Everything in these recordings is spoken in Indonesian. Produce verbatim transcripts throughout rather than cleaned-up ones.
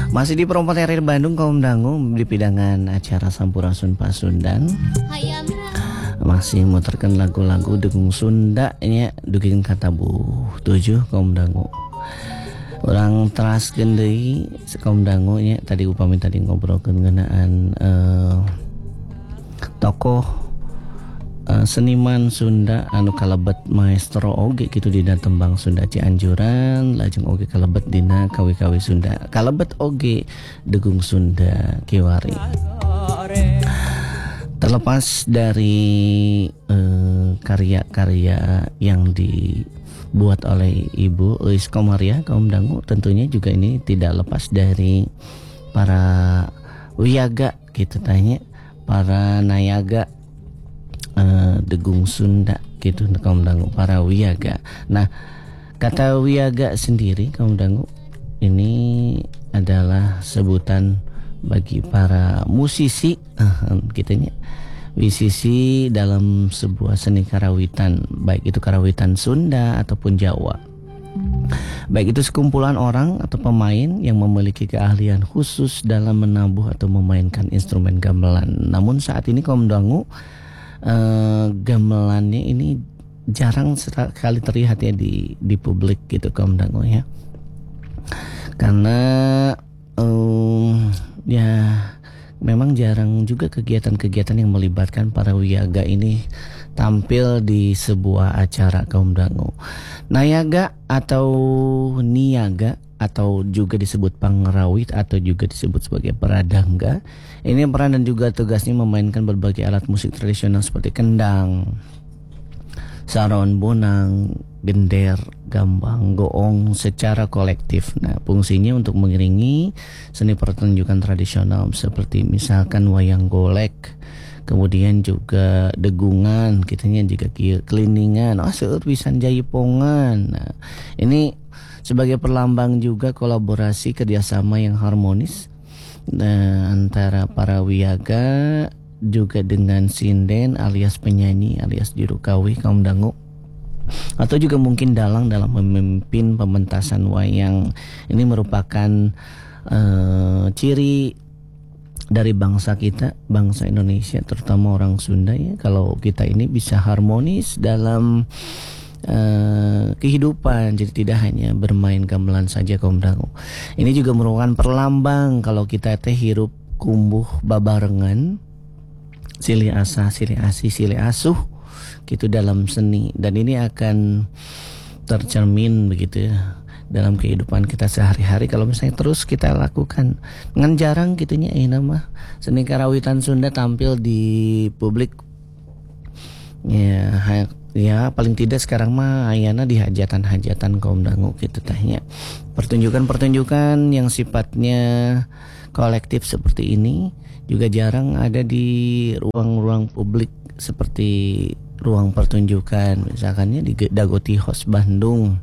Masih di Perompat R R Bandung kaum dangu di pidangan acara Sampurasun Pasundan. Masih muterkan lagu-lagu Degung Sunda nya duging katabuh tujuh kaum dangu. Orang teraskeun deui kaum dangu nya tadi upami tadi ngobrolkeun ngeunaan uh, tokoh uh, seniman Sunda anu kalebet maestro oge gitu dina tembang Sunda Cianjuran, lajeng oge kalebet dina kawi-kawi Sunda. Kalebet oge Degung Sunda Kiwari. Terlepas dari uh, karya-karya yang dibuat oleh Ibu Eis Komaria kaum dangu, tentunya juga ini tidak lepas dari para wiyaga gitu tanya, para nayaga uh, Degung Sunda gitu kaum dangu, para wiyaga. Nah, kata wiyaga sendiri kaum dangu ini adalah sebutan bagi para musisi uh, gitunya. Musisi dalam sebuah seni karawitan, baik itu karawitan Sunda ataupun Jawa. Baik itu sekumpulan orang atau pemain yang memiliki keahlian khusus dalam menabuh atau memainkan instrumen gamelan. Namun saat ini kaum dangu uh, gamelannya ini jarang sekali terlihat ya di di publik gitu kaum dangu ya. Karena um, ya memang jarang juga kegiatan-kegiatan yang melibatkan para wiyaga ini tampil di sebuah acara kaum dangu. Nayaga atau niaga atau juga disebut pangrawit atau juga disebut sebagai peradangga. Ini peran dan juga tugasnya memainkan berbagai alat musik tradisional seperti kendang, saron bonang, gender, gambang, goong secara kolektif. Nah, fungsinya untuk mengiringi seni pertunjukan tradisional seperti misalkan wayang golek, kemudian juga degungan, kitanya juga keliningan, oh seueur pisan jaipongan. Nah, ini sebagai perlambang juga kolaborasi kerjasama yang harmonis nah, antara para wiyaga juga dengan sinden alias penyanyi alias juru kawi kaum dangu, atau juga mungkin dalang dalam memimpin pementasan wayang. Ini merupakan uh, ciri dari bangsa kita, bangsa Indonesia, terutama orang Sunda ya. Kalau kita ini bisa harmonis dalam uh, kehidupan, jadi tidak hanya bermain gamelan saja kaum dangu. Ini juga merupakan perlambang kalau kita teh hirup kumbuh babarengan, silih asah, silih asih, silih asuh gitu dalam seni, dan ini akan tercermin begitu ya dalam kehidupan kita sehari-hari kalau misalnya terus kita lakukan. Ngan jarang gitunya eh nama seni karawitan Sunda tampil di publik ya, ya paling tidak sekarang mah ayana di hajatan-hajatan kaum dangu gitu tanya. Pertunjukan-pertunjukan yang sifatnya kolektif seperti ini juga jarang ada di ruang-ruang publik seperti ruang pertunjukan, misalkannya di Dagoti House Bandung,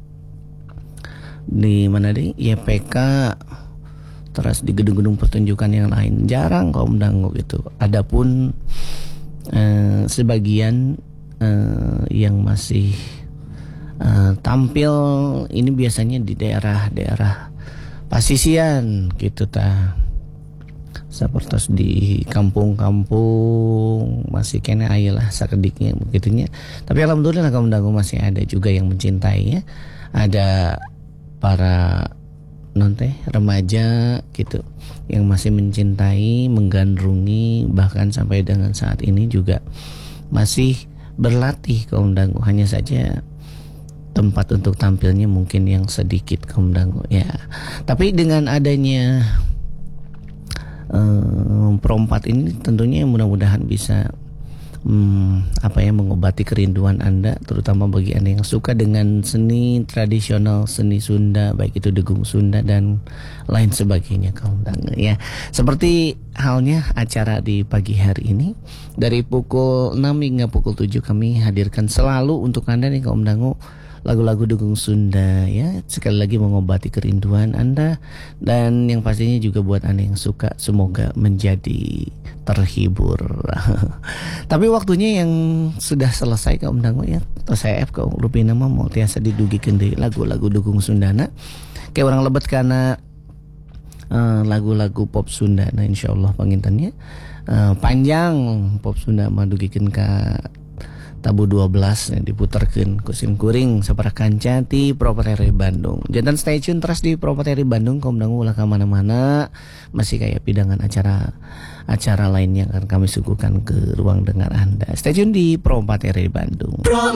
di mana di Y P K, terus di gedung-gedung pertunjukan yang lain jarang kaum dangu gitu. Adapun eh, sebagian eh, yang masih eh, tampil ini biasanya di daerah-daerah pasisian gitu ta. Seperti di kampung-kampung masih kena ayolah sakediknya begitunya. Tapi alhamdulillah kaum dangu masih ada juga yang mencintai ya. Ada para nonte remaja gitu yang masih mencintai, menggandrungi, bahkan sampai dengan saat ini juga masih berlatih kaum dangu. Hanya saja tempat untuk tampilnya mungkin yang sedikit kaum dangu ya. Tapi dengan adanya Um, perompat ini tentunya mudah-mudahan bisa um, apa ya mengobati kerinduan Anda, terutama bagi Anda yang suka dengan seni tradisional, seni Sunda, baik itu Degung Sunda dan lain sebagainya kaum dangu ya. Seperti halnya acara di pagi hari ini dari pukul enam hingga pukul tujuh kami hadirkan selalu untuk Anda nih kaum dangu lagu-lagu Degung Sunda ya, sekali lagi mengobati kerinduan Anda, dan yang pastinya juga buat Anda yang suka semoga menjadi terhibur. Tapi waktunya yang sudah selesai kaum dangu ya, saya F kaum rupina mah mau tiasa didugikeun deui lagu-lagu Degung Sundana kayak orang lebet karena uh, lagu-lagu pop Sunda. Nah insyaallah pangintennya uh, panjang pop Sunda madugikeun ka tabu dua belas ya, diputerkeun ku sim kuring saperah kanca ti Propeteri Bandung. Jantan stay tune terus di Propeteri Bandung, kaum dangu ulah ka mana-mana. Masih kayak pidangan acara acara lain yang akan kami suguhkan ke ruang dengar Anda. Stay tune di Propeteri Bandung.